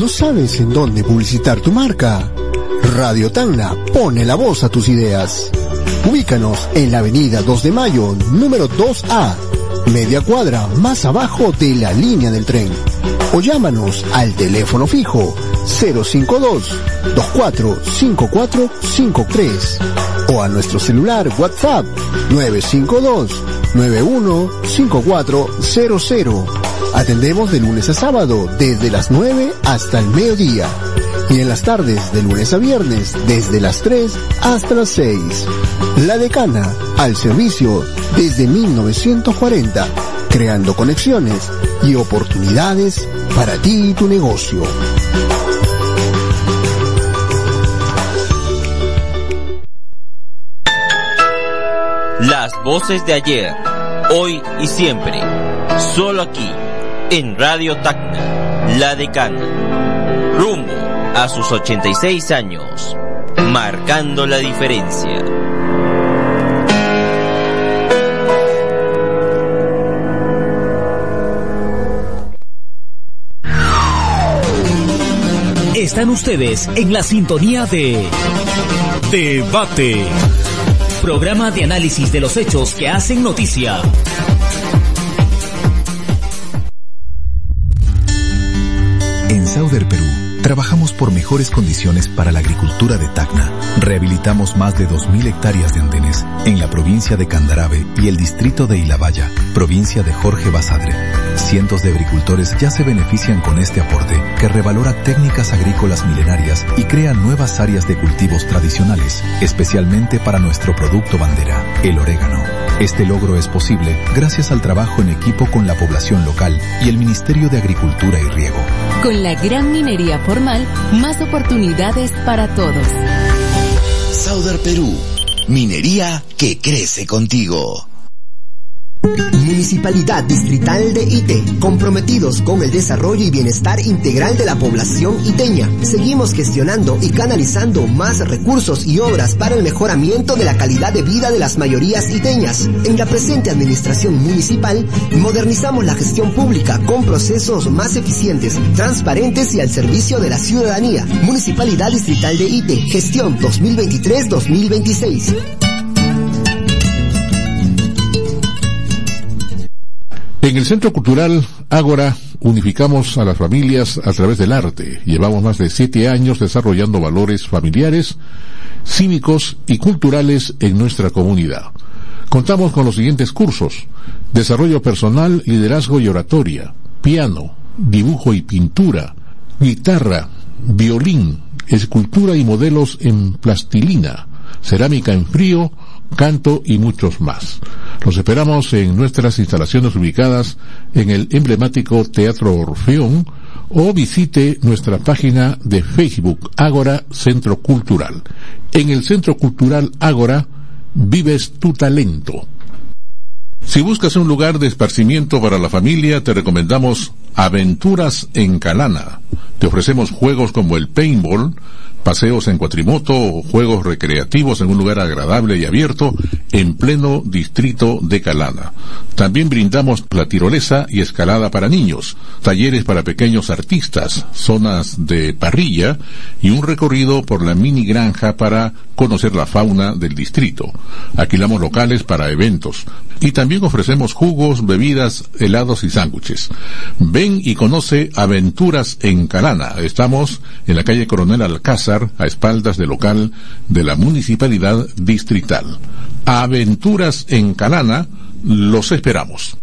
¿No sabes en dónde publicitar tu marca? Radio Tacna pone la voz a tus ideas. Ubícanos en la avenida 2 de Mayo, número 2A, media cuadra más abajo de la línea del tren. O llámanos al teléfono fijo 052-245453 o a nuestro celular WhatsApp 952-915400. Atendemos de lunes a sábado desde las 9 hasta el mediodía y en las tardes de lunes a viernes desde las 3 hasta las 6. La Decana, al servicio desde 1940, creando conexiones y oportunidades para ti y tu negocio. Las voces de ayer, hoy y siempre, solo aquí, en Radio Tacna, La Decana, rumbo a sus 86 años, marcando la diferencia. Están ustedes en la sintonía de Debate, programa de análisis de los hechos que hacen noticia. En Sauder Perú, trabajamos por mejores condiciones para la agricultura de Tacna. Rehabilitamos más de 2.000 hectáreas de andenes en la provincia de Candarave y el distrito de Ilabaya, provincia de Jorge Basadre. Cientos de agricultores ya se benefician con este aporte que revalora técnicas agrícolas milenarias y crea nuevas áreas de cultivos tradicionales, especialmente para nuestro producto bandera, el orégano. Este logro es posible gracias al trabajo en equipo con la población local y el Ministerio de Agricultura y Riego. Con la gran minería formal, más oportunidades para todos. Sauder Perú, minería que crece contigo. Municipalidad Distrital de Ite, comprometidos con el desarrollo y bienestar integral de la población iteña. Seguimos gestionando y canalizando más recursos y obras para el mejoramiento de la calidad de vida de las mayorías iteñas. En la presente administración municipal, modernizamos la gestión pública con procesos más eficientes, transparentes y al servicio de la ciudadanía. Municipalidad Distrital de Ite, gestión 2023-2026. En el Centro Cultural Ágora unificamos a las familias a través del arte. Llevamos más de 7 años desarrollando valores familiares, cívicos y culturales en nuestra comunidad. Contamos con los siguientes cursos: desarrollo personal, liderazgo y oratoria, piano, dibujo y pintura, guitarra, violín, escultura y modelos en plastilina, cerámica en frío, canto y muchos más. Los esperamos en nuestras instalaciones ubicadas en el emblemático Teatro Orfeón o visite nuestra página de Facebook Ágora Centro Cultural. En el Centro Cultural Ágora vives tu talento. Si buscas un lugar de esparcimiento para la familia, te recomendamos Aventuras en Calana. Te ofrecemos juegos como el paintball, paseos en cuatrimoto o juegos recreativos en un lugar agradable y abierto en pleno distrito de Calana. También brindamos la tirolesa y escalada para niños, talleres para pequeños artistas, zonas de parrilla y un recorrido por la mini granja para conocer la fauna del distrito. Alquilamos locales para eventos y también ofrecemos jugos, bebidas, helados y sándwiches. Ven y conoce Aventuras en Calana. Estamos en la calle Coronel Alcázar, a espaldas del local de la Municipalidad Distrital. Aventuras en Calana, los esperamos.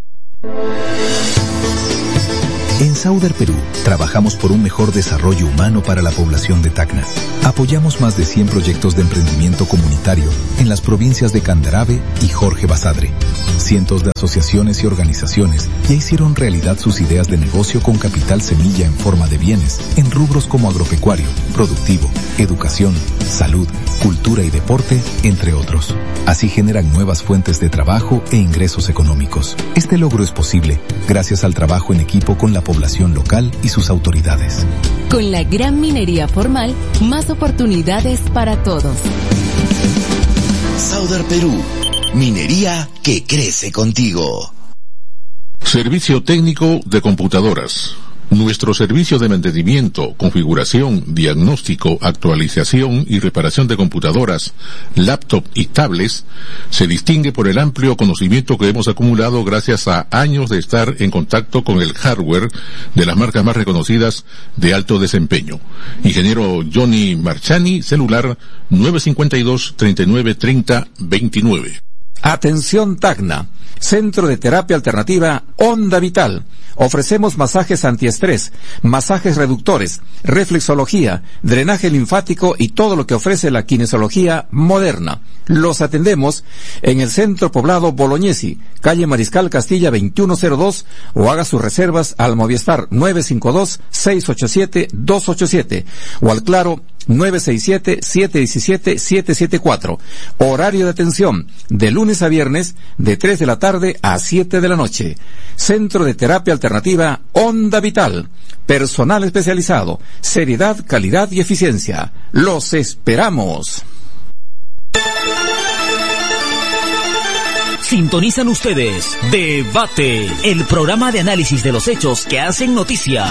En Sauder Perú, trabajamos por un mejor desarrollo humano para la población de Tacna. Apoyamos más de 100 proyectos de emprendimiento comunitario en las provincias de Candarave y Jorge Basadre. Cientos de asociaciones y organizaciones ya hicieron realidad sus ideas de negocio con capital semilla en forma de bienes en rubros como agropecuario, productivo, educación, salud, cultura y deporte, entre otros. Así generan nuevas fuentes de trabajo e ingresos económicos. Este logro es posible gracias al trabajo en equipo con la población local y sus autoridades. Con la gran minería formal, más oportunidades para todos. Sauder Perú, minería que crece contigo. Servicio técnico de computadoras. Nuestro servicio de mantenimiento, configuración, diagnóstico, actualización y reparación de computadoras, laptop y tablets se distingue por el amplio conocimiento que hemos acumulado gracias a años de estar en contacto con el hardware de las marcas más reconocidas de alto desempeño. Ingeniero Johnny Marchani, celular 952-3930-29. Atención Tacna, Centro de Terapia Alternativa Onda Vital. Ofrecemos masajes antiestrés, masajes reductores, reflexología, drenaje linfático y todo lo que ofrece la kinesiología moderna. Los atendemos en el Centro Poblado Bolognesi, calle Mariscal Castilla 2102, o haga sus reservas al Movistar 952-687-287 o al Claro 967-717-774. Horario de atención de lunes a viernes de 3 de la tarde a 7 de la noche. Centro de Terapia Alternativa Onda Vital. Personal especializado, seriedad, calidad y eficiencia. Los esperamos. Sintonizan ustedes Debate, el programa de análisis de los hechos que hacen noticia.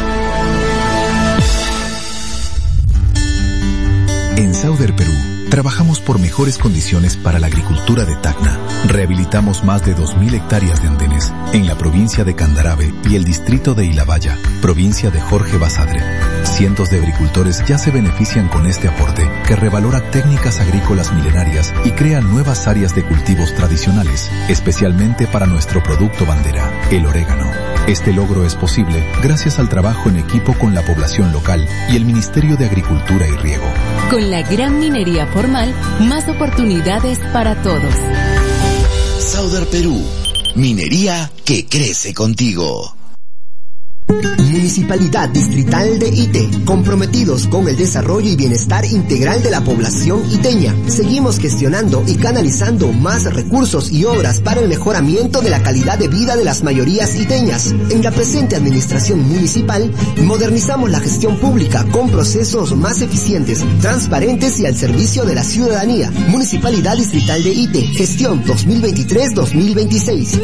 En Sauder Perú, trabajamos por mejores condiciones para la agricultura de Tacna. Rehabilitamos más de 2.000 hectáreas de andenes en la provincia de Candarave y el distrito de Ilabaya, provincia de Jorge Basadre. Cientos de agricultores ya se benefician con este aporte que revalora técnicas agrícolas milenarias y crea nuevas áreas de cultivos tradicionales, especialmente para nuestro producto bandera, el orégano. Este logro es posible gracias al trabajo en equipo con la población local y el Ministerio de Agricultura y Riego. Con la gran minería formal, más oportunidades para todos. Sauder Perú, minería que crece contigo. Municipalidad Distrital de Ite, comprometidos con el desarrollo y bienestar integral de la población iteña. Seguimos gestionando y canalizando más recursos y obras para el mejoramiento de la calidad de vida de las mayorías iteñas. En la presente administración municipal, modernizamos la gestión pública con procesos más eficientes, transparentes y al servicio de la ciudadanía. Municipalidad Distrital de Ite, gestión 2023-2026.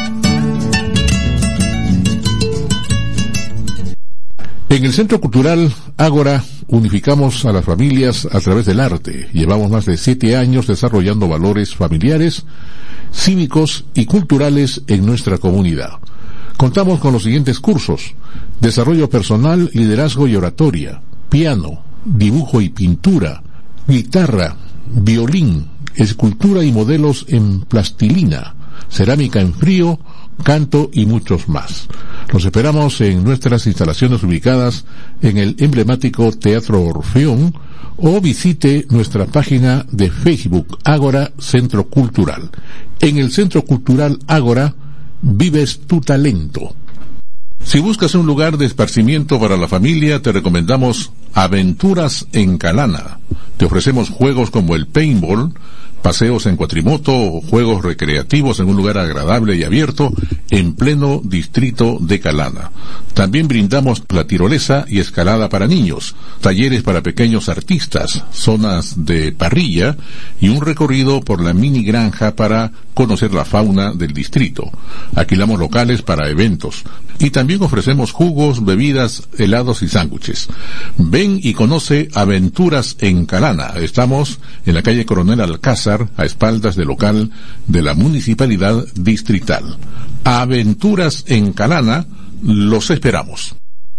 En el Centro Cultural Ágora unificamos a las familias a través del arte. Llevamos más de 7 años desarrollando valores familiares, cívicos y culturales en nuestra comunidad. Contamos con los siguientes cursos: desarrollo personal, liderazgo y oratoria, piano, dibujo y pintura, guitarra, violín, escultura y modelos en plastilina, cerámica en frío, canto y muchos más. Los esperamos en nuestras instalaciones ubicadas en el emblemático Teatro Orfeón, o visite nuestra página de Facebook Ágora Centro Cultural. En el Centro Cultural Ágora vives tu talento. Si buscas un lugar de esparcimiento para la familia, te recomendamos Aventuras en Calana. Te ofrecemos juegos como el paintball, paseos en cuatrimoto o juegos recreativos en un lugar agradable y abierto en pleno distrito de Calana. También brindamos la tirolesa y escalada para niños, talleres para pequeños artistas, zonas de parrilla y un recorrido por la mini granja para conocer la fauna del distrito. Alquilamos locales para eventos y también ofrecemos jugos, bebidas, helados y sándwiches. Ven y conoce Aventuras en Calana. Estamos en la calle Coronel Alcázar, a espaldas del local de la Municipalidad Distrital. Aventuras en Calana, los esperamos.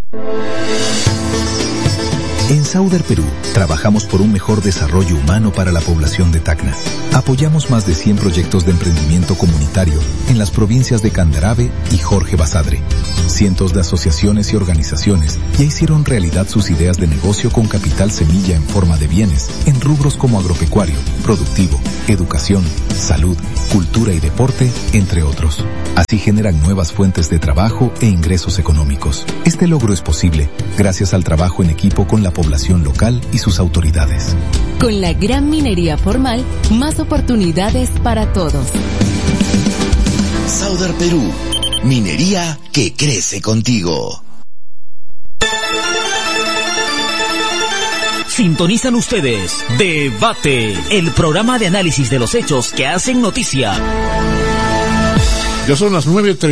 En Sauder Perú, trabajamos por un mejor desarrollo humano para la población de Tacna. Apoyamos más de 100 proyectos de emprendimiento comunitario en las provincias de Candarave y Jorge Basadre. Cientos de asociaciones y organizaciones ya hicieron realidad sus ideas de negocio con capital semilla en forma de bienes en rubros como agropecuario, productivo, educación, salud, cultura y deporte, entre otros. Así generan nuevas fuentes de trabajo e ingresos económicos. Este logro es posible gracias al trabajo en equipo con la población local y sus autoridades. Con la gran minería formal, más oportunidades para todos. Sauder Perú, minería que crece contigo. Sintonizan ustedes Debate, el programa de análisis de los hechos que hacen noticia. Ya son las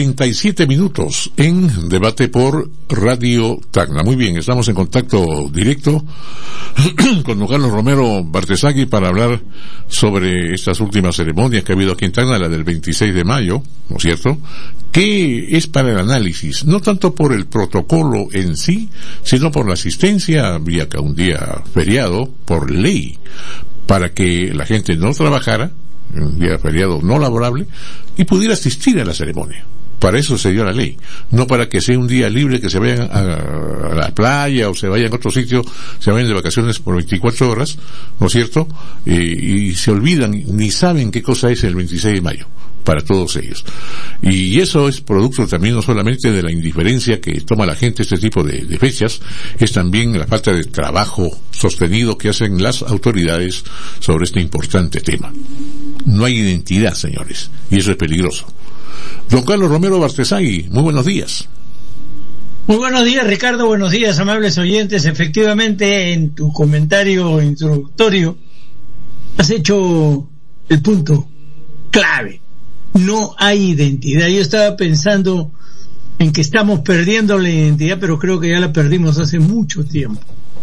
9:37 en Debate por Radio Tacna. Muy bien, estamos en contacto directo con don Carlos Romero Bartesagui para hablar sobre estas últimas ceremonias que ha habido aquí en Tacna, la del 26 de mayo, ¿no es cierto? Que es para el análisis, no tanto por el protocolo en sí, sino por la asistencia, había que un día feriado, por ley, para que la gente no trabajara, un día feriado no laborable, y pudiera asistir a la ceremonia. Para eso se dio la ley, no para que sea un día libre, que se vayan a la playa o se vayan a otro sitio, se vayan de vacaciones por 24 horas, ¿no es cierto? Y se olvidan, ni saben qué cosa es el 26 de mayo para todos ellos. Y eso es producto también no solamente de la indiferencia que toma la gente este tipo de fechas, es también la falta de trabajo sostenido que hacen las autoridades sobre este importante tema. No hay identidad, señores, y eso es peligroso. Don Carlos Romero Bartesagui, muy buenos días. Muy buenos días, Ricardo, buenos días, amables oyentes. Efectivamente, en tu comentario introductorio has hecho el punto clave. No hay identidad. Yo estaba pensando en que estamos perdiendo la identidad, pero creo que ya la perdimos hace mucho tiempo.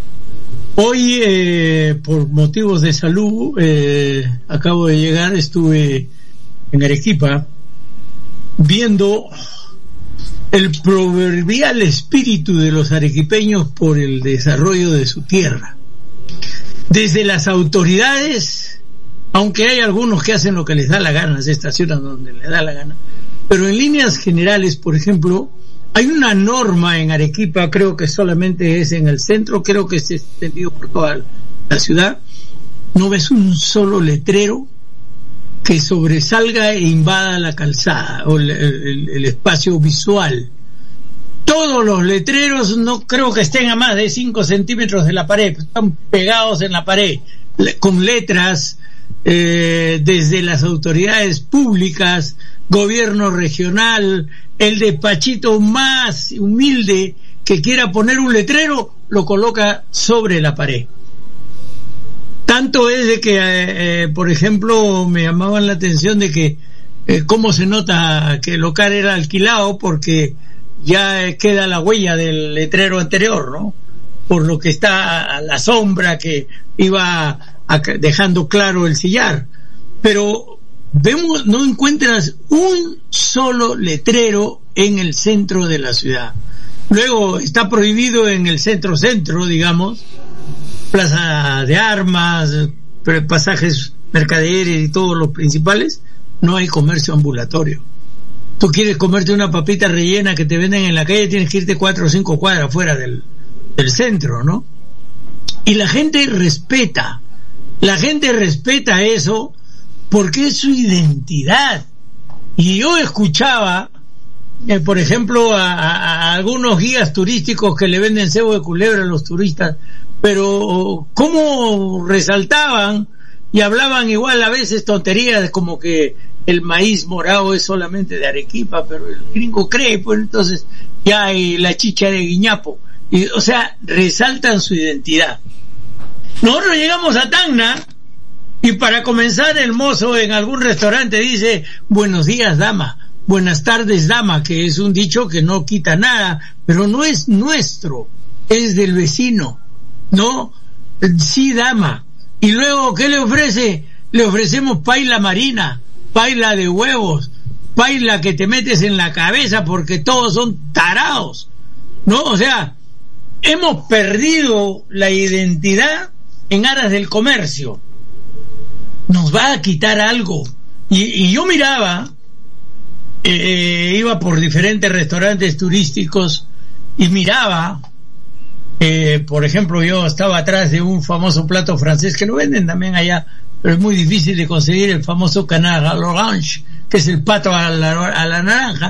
Hoy, por motivos de salud, acabo de llegar, estuve en Arequipa viendo el proverbial espíritu de los arequipeños por el desarrollo de su tierra. Desde las autoridades, aunque hay algunos que hacen lo que les da la gana, se estacionan donde les da la gana, pero en líneas generales, por ejemplo, hay una norma en Arequipa, creo que solamente es en el centro, creo que es extendido por toda la ciudad, no ves un solo letrero que sobresalga e invada la calzada o el espacio visual. Todos los letreros no creo que estén a más de 5 centímetros de la pared, están pegados en la pared, con letras desde las autoridades públicas, gobierno regional, el despachito más humilde que quiera poner un letrero, lo coloca sobre la pared. Tanto es de que, por ejemplo, me llamaban la atención de que cómo se nota que el local era alquilado, porque ya queda la huella del letrero anterior, ¿no? Por lo que está a la sombra que iba dejando claro el sillar. Pero vemos, no encuentras un solo letrero en el centro de la ciudad. Luego está prohibido en el centro, digamos, plaza de armas, pasajes mercaderes y todos los principales, no hay comercio ambulatorio. Tú quieres comerte una papita rellena que te venden en la calle, tienes que irte 4 o 5 cuadras fuera del centro, ¿no? Y la gente respeta eso porque es su identidad. Y yo escuchaba, por ejemplo, a algunos guías turísticos que le venden cebo de culebra a los turistas, pero cómo resaltaban y hablaban igual a veces tonterías como que el maíz morado es solamente de Arequipa, pero el gringo cree, pues entonces ya hay la chicha de Guiñapo, y, o sea, resaltan su identidad. Nosotros llegamos a Tacna y para comenzar el mozo en algún restaurante dice: buenos días, dama, buenas tardes, dama, que es un dicho que no quita nada, pero no es nuestro, es del vecino. No, sí, dama. Y luego, ¿qué le ofrece? Le ofrecemos paila marina, paila de huevos, paila que te metes en la cabeza, porque todos son tarados, ¿no? O sea, hemos perdido la identidad en aras del comercio. Nos va a quitar algo. Y yo miraba, iba por diferentes restaurantes turísticos y miraba, por ejemplo, yo estaba atrás de un famoso plato francés que lo venden también allá, pero es muy difícil de conseguir, el famoso canard à l'orange, que es el pato a la naranja,